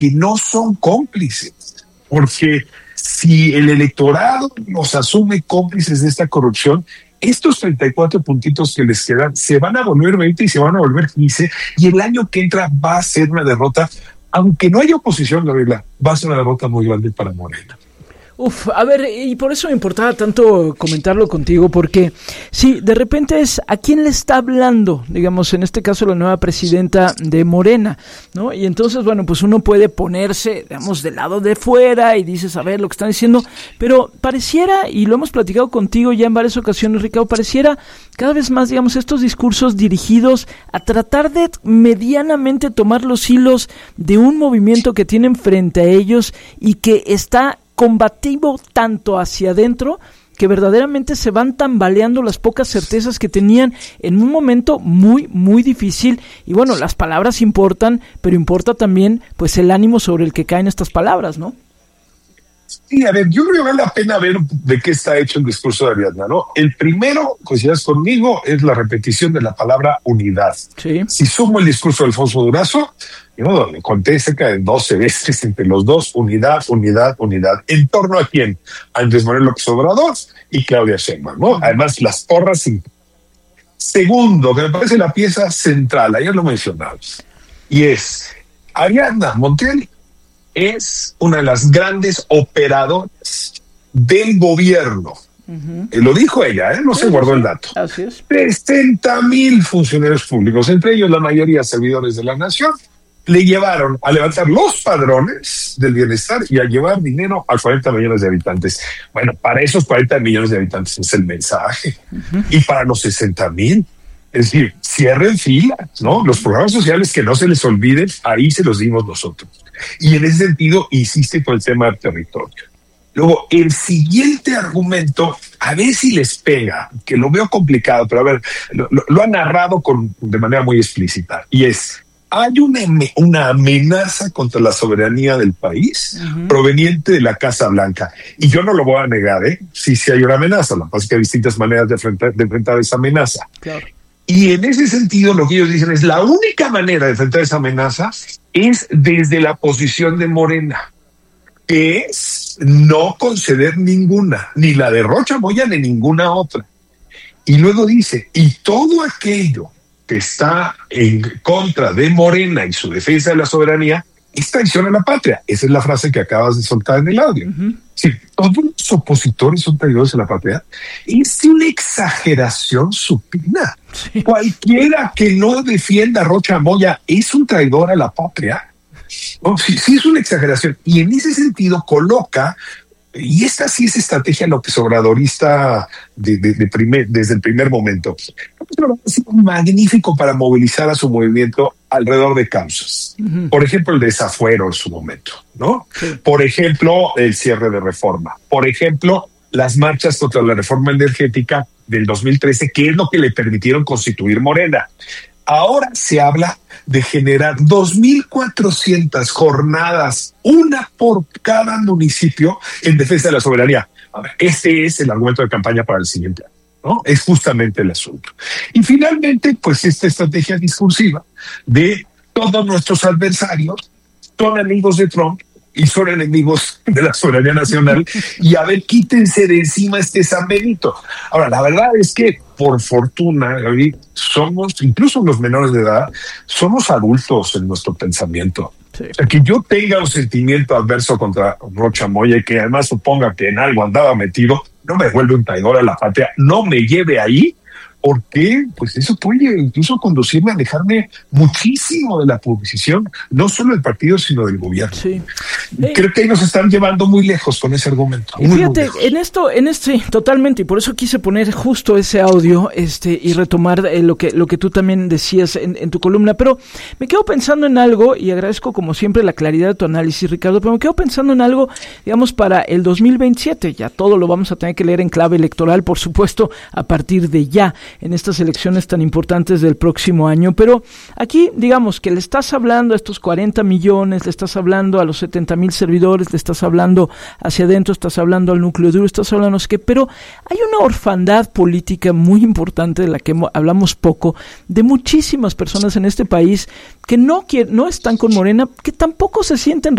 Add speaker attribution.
Speaker 1: que no son cómplices, porque si el electorado los asume cómplices de esta corrupción, estos 34 puntitos que les quedan se van a volver 20 y se van a volver 15, y el año que entra va a ser una derrota, aunque no haya oposición, Gabriela, va a ser una derrota muy grande para Morena.
Speaker 2: A ver, y por eso me importaba tanto comentarlo contigo, porque sí, de repente es a quién le está hablando, digamos, en este caso la nueva presidenta de Morena, ¿no? Y entonces, bueno, pues uno puede ponerse, digamos, del lado de fuera y dices, a ver, lo que están diciendo, pero pareciera, y lo hemos platicado contigo ya en varias ocasiones, Ricardo, pareciera cada vez más, digamos, estos discursos dirigidos a tratar de medianamente tomar los hilos de un movimiento que tienen frente a ellos y que está combativo tanto hacia adentro que verdaderamente se van tambaleando las pocas certezas que tenían en un momento muy, muy difícil. Y bueno, las palabras importan, pero importa también pues el ánimo sobre el que caen estas palabras, ¿no?
Speaker 1: Sí, a ver, yo creo que vale la pena ver de qué está hecho el discurso de Ariadna, ¿no? El primero, coincidas conmigo, es la repetición de la palabra unidad.
Speaker 2: Sí.
Speaker 1: Si sumo el discurso de Alfonso Durazo, yo le conté cerca de 12 veces entre los dos, unidad, unidad, unidad. ¿En torno a quién? A Andrés Manuel López Obrador y Claudia Sheinbaum, ¿no? Además, las porras. Segundo, que me parece la pieza central, ayer lo mencionamos, y es Ariadna Montiel es una de las grandes operadoras del gobierno. Lo dijo ella, no se guardó el dato.
Speaker 2: Así es.
Speaker 1: 60,000 funcionarios públicos, entre ellos la mayoría servidores de la nación, le llevaron a levantar los padrones del bienestar y a llevar dinero a 40 millones de habitantes. Bueno, para esos 40 millones de habitantes es el mensaje. Y para los 60,000, es decir, cierren filas, ¿no? Los programas sociales que no se les olviden, ahí se los dimos nosotros. Y en ese sentido, insiste con el tema del territorio. Luego, el siguiente argumento, a ver si les pega, que lo veo complicado, pero a ver, lo ha narrado de manera muy explícita, y es: hay una amenaza contra la soberanía del país proveniente de la Casa Blanca. Y yo no lo voy a negar, sí hay una amenaza. Lo que pasa es que hay distintas maneras de enfrentar esa amenaza.
Speaker 2: Claro.
Speaker 1: Y en ese sentido, lo que ellos dicen es la única manera de enfrentar esa amenaza es desde la posición de Morena, que es no conceder ninguna, ni la de Rocha Moya ni ninguna otra. Y luego dice, y todo aquello que está en contra de Morena y su defensa de la soberanía es traición a la patria. Esa es la frase que acabas de soltar en el audio. Sí, todos los opositores son traidores a la patria. Es una exageración supina. Sí. Cualquiera que no defienda a Rocha Moya es un traidor a la patria. No, sí es una exageración. Y en ese sentido coloca, y esta sí es estrategia López Obradorista desde el primer momento. Ha sido magnífico para movilizar a su movimiento alrededor de causas. Por ejemplo, el desafuero en su momento, ¿no? Sí. Por ejemplo, el cierre de Reforma. Por ejemplo, las marchas contra la reforma energética del 2013, que es lo que le permitieron constituir Morena. Ahora se habla de generar 2,400 jornadas, una por cada municipio, en defensa de la soberanía. A ver, este es el argumento de campaña para el siguiente año, ¿no? Es justamente el asunto. Y finalmente, pues esta estrategia discursiva de todos nuestros adversarios son amigos de Trump y son enemigos de la soberanía nacional, y a ver, quítense de encima este San Benito. Ahora, la verdad es que, por fortuna, Gaby, somos, incluso los menores de edad, somos adultos en nuestro pensamiento. Sí. O sea, que yo tenga un sentimiento adverso contra Rocha Moya y que además suponga que en algo andaba metido, no me vuelve un traidor a la patria, no me lleve ahí, porque pues eso puede incluso conducirme a alejarme muchísimo de la posición, no solo del partido, sino del gobierno. Sí. Creo que ahí nos están llevando muy lejos con ese argumento.
Speaker 2: Y fíjate, en este totalmente, y por eso quise poner justo ese audio y retomar lo que tú también decías en tu columna, pero me quedo pensando en algo, y agradezco como siempre la claridad de tu análisis, Ricardo, pero me quedo pensando en algo, digamos, para el 2027, ya todo lo vamos a tener que leer en clave electoral, por supuesto, a partir de ya, en estas elecciones tan importantes del próximo año, pero aquí digamos que le estás hablando a estos 40 millones, le estás hablando a los 70,000 40,000 servidores, le estás hablando hacia adentro, estás hablando al núcleo duro, estás hablando no sé qué, pero hay una orfandad política muy importante de la que hablamos poco, de muchísimas personas en este país que no están con Morena, que tampoco se sienten